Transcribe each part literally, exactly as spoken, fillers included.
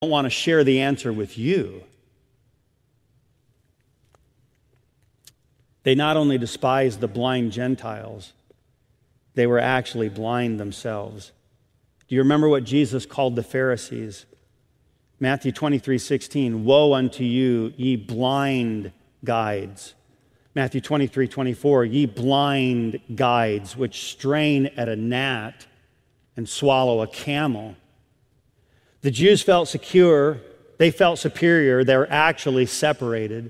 don't want to share the answer with you. They not only despised the blind Gentiles, they were actually blind themselves. Do you remember what Jesus called the Pharisees? Matthew twenty-three sixteen, woe unto you, ye blind guides. Matthew twenty-three twenty-four, ye blind guides, which strain at a gnat and swallow a camel. The Jews felt secure, they felt superior, they were actually separated.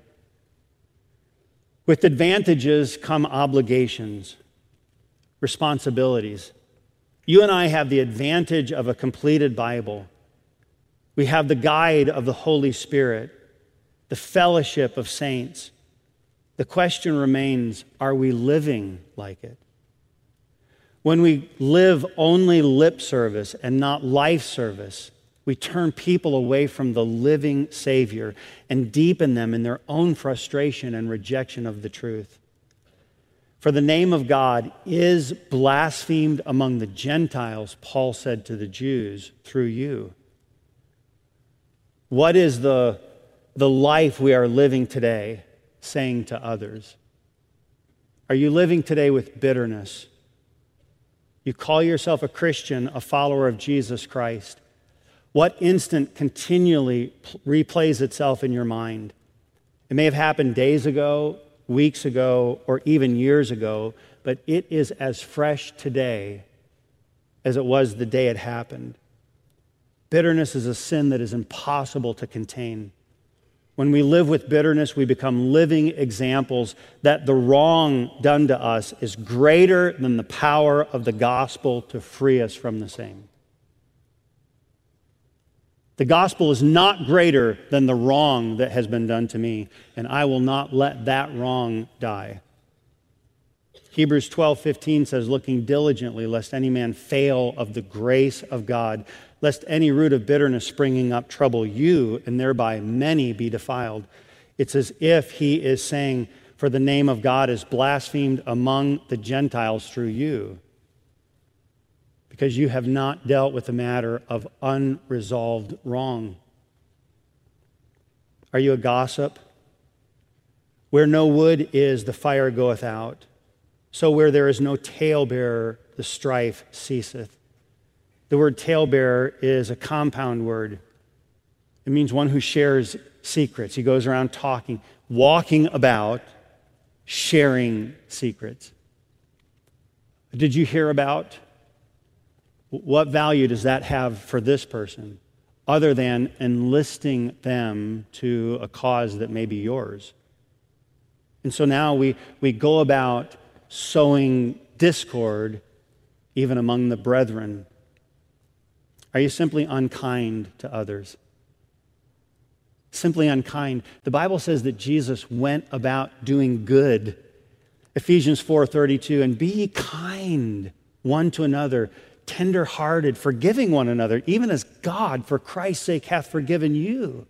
With advantages come obligations, responsibilities. You and I have the advantage of a completed Bible. We have the guide of the Holy Spirit, the fellowship of saints. The question remains, are we living like it? When we live only lip service and not life service, we turn people away from the living Savior and deepen them in their own frustration and rejection of the truth. For the name of God is blasphemed among the Gentiles, Paul said to the Jews, through you. What is the, the life we are living today saying to others? Are you living today with bitterness? You call yourself a Christian, a follower of Jesus Christ. What instant continually replays itself in your mind? It may have happened days ago, weeks ago, or even years ago, but it is as fresh today as it was the day it happened. Bitterness is a sin that is impossible to contain. When we live with bitterness, we become living examples that the wrong done to us is greater than the power of the gospel to free us from the same. The gospel is not greater than the wrong that has been done to me, and I will not let that wrong die. Hebrews twelve fifteen says, looking diligently, lest any man fail of the grace of God, lest any root of bitterness springing up trouble you, and thereby many be defiled. It's as if he is saying, for the name of God is blasphemed among the Gentiles through you, because you have not dealt with the matter of unresolved wrong. Are you a gossip? Where no wood is, the fire goeth out. So where there is no talebearer, the strife ceaseth. The word talebearer is a compound word. It means one who shares secrets. He goes around talking, walking about, sharing secrets. Did you hear about? What value does that have for this person other than enlisting them to a cause that may be yours? And so now we, we go about sowing discord even among the brethren. Are you simply unkind to others? Simply unkind. The Bible says that Jesus went about doing good. Ephesians four thirty-two, and be ye kind one to another, tender-hearted, forgiving one another, even as God, for Christ's sake, hath forgiven you.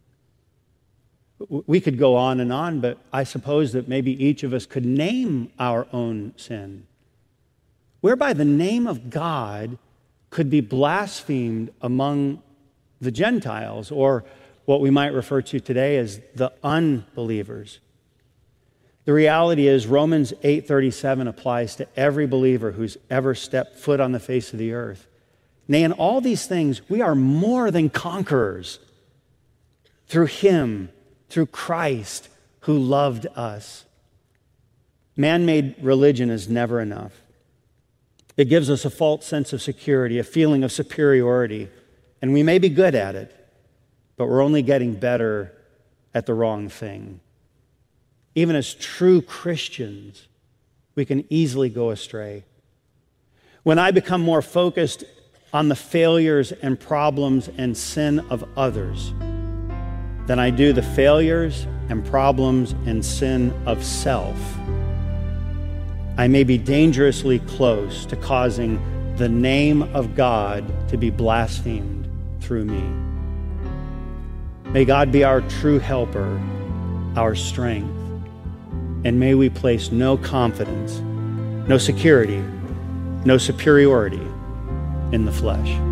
We could go on and on, but I suppose that maybe each of us could name our own sin, whereby the name of God could be blasphemed among the Gentiles, or what we might refer to today as the unbelievers. The reality is Romans eight thirty-seven applies to every believer who's ever stepped foot on the face of the earth. Nay, in all these things, we are more than conquerors through Him, through Christ, who loved us. Man-made religion is never enough. It gives us a false sense of security, a feeling of superiority, and we may be good at it, but we're only getting better at the wrong thing. Even as true Christians, we can easily go astray. When I become more focused on the failures and problems and sin of others than I do the failures and problems and sin of self, I may be dangerously close to causing the name of God to be blasphemed through me. May God be our true helper, our strength, and may we place no confidence, no security, no superiority in the flesh.